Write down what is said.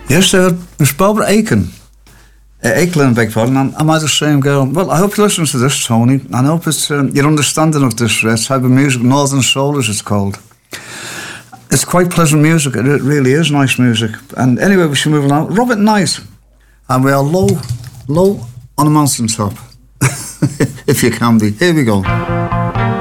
Yes, Miss Barbara Aiken. Aiken, beg pardon. And am I the same girl? Well, I hope you listen to this, Tony. And I hope it's your understanding of this type of music, Northern Soul, as it's called. It's quite pleasant music. It really is nice music. And anyway, we should move along. Robert Knight. And we are low on a mountain top. If you can be. Here we go.